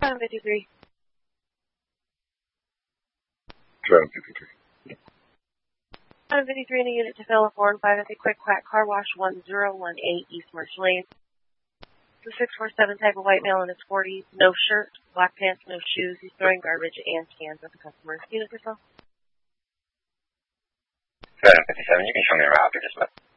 753. 753. 753 in a unit to fill a 4 and 5 at the Quick Quack Car Wash 1018 East Marsh Lane. The 647 type of white male in his 40s, no shirt, black pants, no shoes. He's throwing garbage and cans at the customer. Unit yourself. 757, you can show me around after just about.